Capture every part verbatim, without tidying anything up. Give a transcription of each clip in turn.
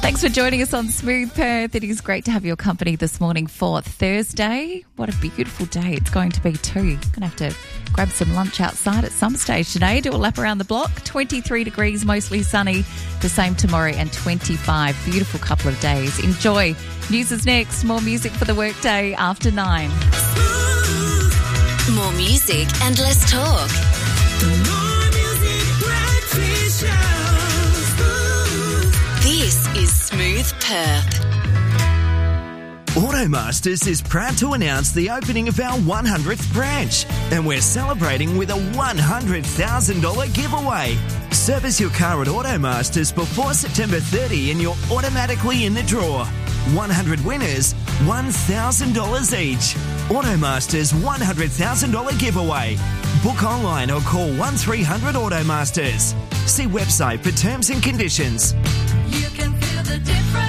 Thanks for joining us on Smooth Perth. It is great to have your company this morning for Thursday. What a beautiful day it's going to be too. Going to have to grab some lunch outside at some stage today, do a lap around the block. twenty-three degrees, mostly sunny. The same tomorrow and twenty-five. Beautiful couple of days. Enjoy. News is next. More music for the workday after nine. More music and less talk. More music, breakfast show. This is Smooth Perth. Automasters is proud to announce the opening of our one hundredth branch, and we're celebrating with a one hundred thousand dollars giveaway. Service your car at Automasters before September thirtieth and you're automatically in the draw. one hundred winners, one thousand dollars each. Automasters one hundred thousand dollars giveaway. Book online or call one three hundred Automasters. See website for terms and conditions. You can feel the difference.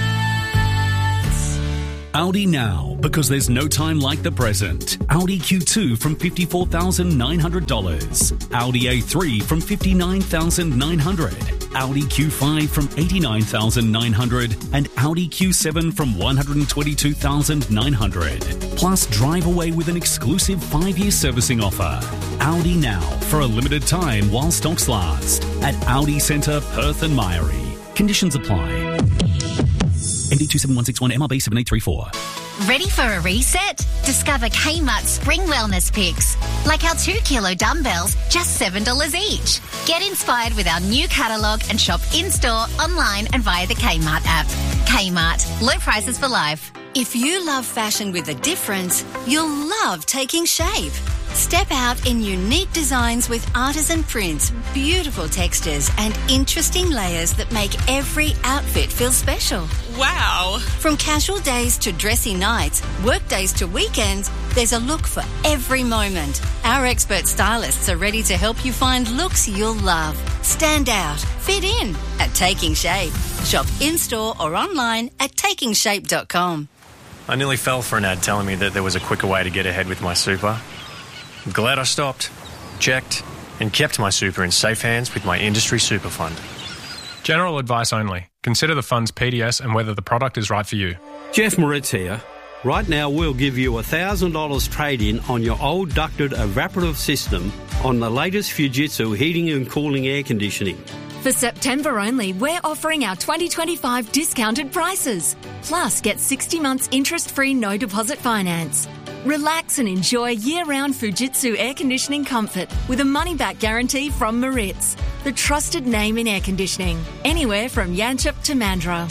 Audi now, because there's no time like the present. Audi Q two from fifty-four thousand nine hundred dollars. Audi A three from fifty-nine thousand nine hundred dollars. Audi Q five from eighty-nine thousand nine hundred dollars. And Audi Q seven from one hundred twenty-two thousand nine hundred dollars. Plus, drive away with an exclusive five-year servicing offer. Audi now, for a limited time while stocks last. At Audi Centre, Perth and Myrie. Conditions apply. M D two seven one six one, M R B seven eight three four. Ready for a reset? Discover Kmart Spring Wellness Picks. Like our two kilo dumbbells, just seven dollars each. Get inspired with our new catalogue and shop in-store, online and via the Kmart app. Kmart, low prices for life. If you love fashion with a difference, you'll love Taking Shape. Step out in unique designs with artisan prints, beautiful textures and interesting layers that make every outfit feel special. Wow! From casual days to dressy nights, work days to weekends, there's a look for every moment. Our expert stylists are ready to help you find looks you'll love. Stand out, fit in at Taking Shape. Shop in-store or online at taking shape dot com. I nearly fell for an ad telling me that there was a quicker way to get ahead with my super. I'm glad I stopped, checked, and kept my super in safe hands with my industry super fund. General advice only. Consider the fund's P D S and whether the product is right for you. Jeff Moritz here. Right now we'll give you one thousand dollars trade-in on your old ducted evaporative system on the latest Fujitsu heating and cooling air conditioning. For September only, we're offering our twenty twenty-five discounted prices. Plus, get sixty months interest-free no deposit finance. Relax and enjoy year-round Fujitsu air conditioning comfort with a money-back guarantee from Moritz, the trusted name in air conditioning, anywhere from Yanchep to Mandurah.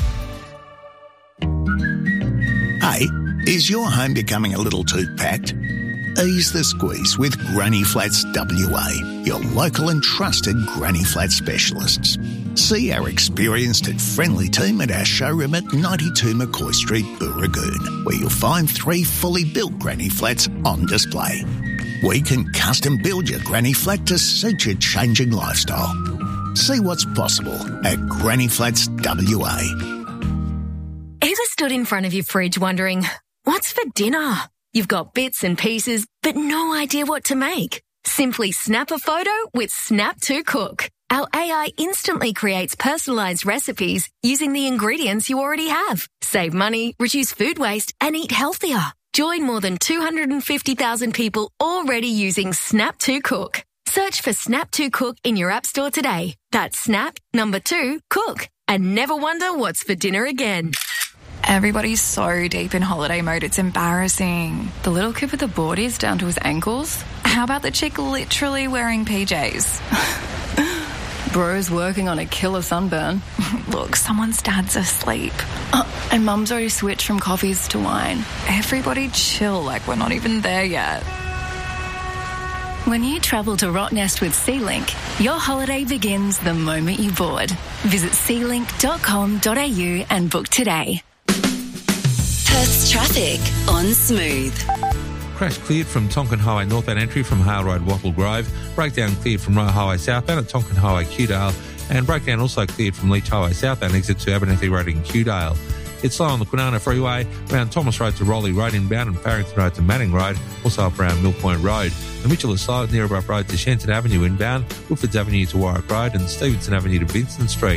Hey, is your home becoming a little too packed? Ease the squeeze with Granny Flats W A, your local and trusted Granny Flat specialists. See our experienced and friendly team at our showroom at ninety-two McCoy Street, Booragoon, where you'll find three fully built Granny Flats on display. We can custom build your Granny Flat to suit your changing lifestyle. See what's possible at Granny Flats W A. Ever stood in front of your fridge wondering, what's for dinner? You've got bits and pieces, but no idea what to make. Simply snap a photo with Snap to Cook. Our A I instantly creates personalised recipes using the ingredients you already have. Save money, reduce food waste, and eat healthier. Join more than two hundred fifty thousand people already using Snap to Cook. Search for Snap to Cook in your app store today. That's Snap, number two, Cook. And never wonder what's for dinner again. Everybody's so deep in holiday mode, it's embarrassing. The little kid with the boardies down to his ankles? How about the chick literally wearing P Js? Bro's working on a killer sunburn. Look, someone's dad's asleep. Oh, and mum's already switched from coffees to wine. Everybody chill like we're not even there yet. When you travel to Rottnest with SeaLink, your holiday begins the moment you board. Visit sea link dot com dot a u and book today. Perth's traffic on Smooth. Crash cleared from Tonkin Highway northbound entry from Hale Road, Wattle Grove. Breakdown cleared from Roe Highway southbound at Tonkin Highway, Kewdale. And breakdown also cleared from Leach Highway southbound exit to Abernethy Road in Kewdale. It's slow on the Kwinana Freeway, around Thomas Road to Rowley Road inbound and Farrington Road to Manning Road, also up around Mill Point Road. The Mitchell is slow at Nearabrup Road to Shenton Avenue inbound, Wilfords Avenue to Warwick Road and Stevenson Avenue to Vincent Street.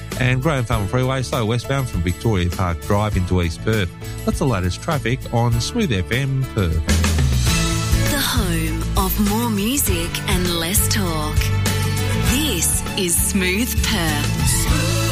And Graham Farmer Freeway, slow westbound from Victoria Park Drive into East Perth. That's the latest traffic on Smooth F M Perth. The home of more music and less talk. This is Smooth Perth.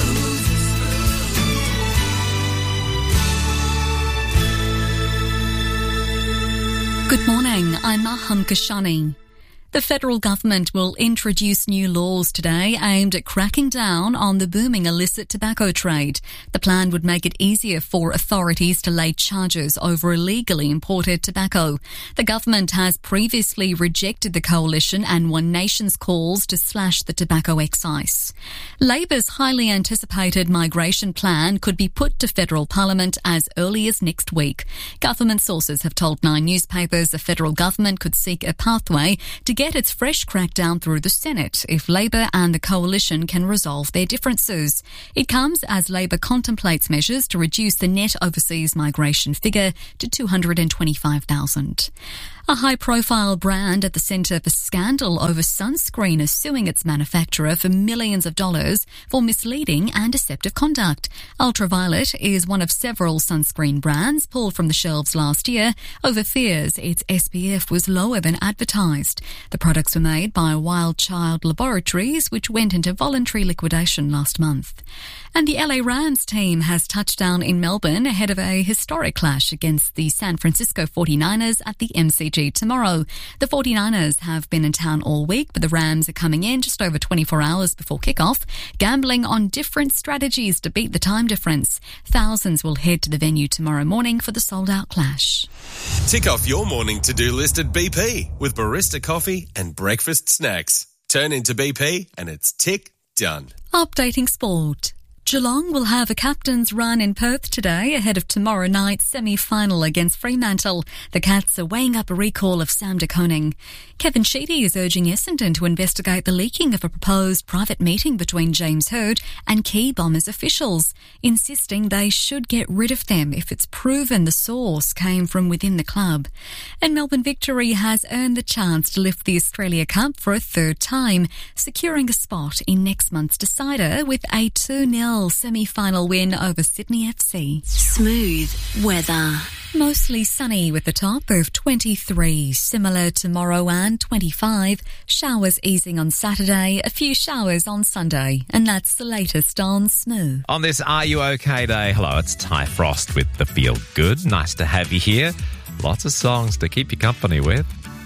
Good morning, I'm Maham Kashani. The federal government will introduce new laws today aimed at cracking down on the booming illicit tobacco trade. The plan would make it easier for authorities to lay charges over illegally imported tobacco. The government has previously rejected the Coalition and One Nation's calls to slash the tobacco excise. Labor's highly anticipated migration plan could be put to federal parliament as early as next week. Government sources have told Nine newspapers the federal government could seek a pathway to get its fresh crackdown through the Senate if Labor and the Coalition can resolve their differences. It comes as Labor contemplates measures to reduce the net overseas migration figure to two hundred twenty-five thousand. A high-profile brand at the centre of a scandal over sunscreen is suing its manufacturer for millions of dollars for misleading and deceptive conduct. Ultraviolet is one of several sunscreen brands pulled from the shelves last year over fears its S P F was lower than advertised. The products were made by Wild Child Laboratories, which went into voluntary liquidation last month. And the L A Rams team has touched down in Melbourne ahead of a historic clash against the San Francisco forty-niners at the M C G tomorrow. The forty-niners have been in town all week, but the Rams are coming in just over twenty-four hours before kickoff, gambling on different strategies to beat the time difference. Thousands will head to the venue tomorrow morning for the sold-out clash. Tick off your morning to-do list at B P with barista coffee and breakfast snacks. Turn into B P and it's tick done. Updating sport. Geelong will have a captain's run in Perth today ahead of tomorrow night's semi-final against Fremantle. The Cats are weighing up a recall of Sam de Koning. Kevin Sheedy is urging Essendon to investigate the leaking of a proposed private meeting between James Hird and key Bombers officials, insisting they should get rid of them if it's proven the source came from within the club. And Melbourne Victory has earned the chance to lift the Australia Cup for a third time, securing a spot in next month's decider with a two nil semi-final win over Sydney F C. Smooth weather. Mostly sunny with a top of twenty-three, similar tomorrow and twenty-five. Showers easing on Saturday, a few showers on Sunday. And that's the latest on Smooth. On this Are You OK Day, hello, it's Ty Frost with The Feel Good. Nice to have you here. Lots of songs to keep you company with.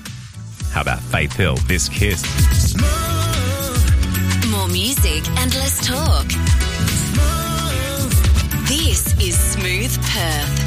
How about Faith Hill, This Kiss? More music and less talk. This is Smooth Perth.